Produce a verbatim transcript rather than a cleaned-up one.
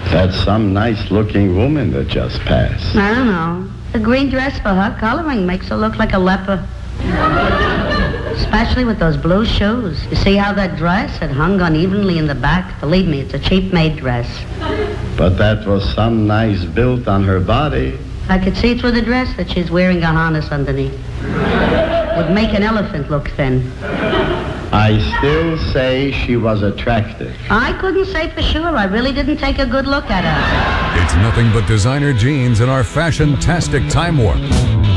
That's some nice-looking woman that just passed. I don't know. The green dress for her coloring makes her look like a leper. Especially with those blue shoes. You see how that dress had hung unevenly in the back? Believe me, it's a cheap-made dress. But that was some nice built on her body. I could see through the dress that she's wearing a harness underneath. Would make an elephant look thin. I still say she was attractive. I couldn't say for sure. I really didn't take a good look at her. It's nothing but designer jeans in our fashion-tastic time warp.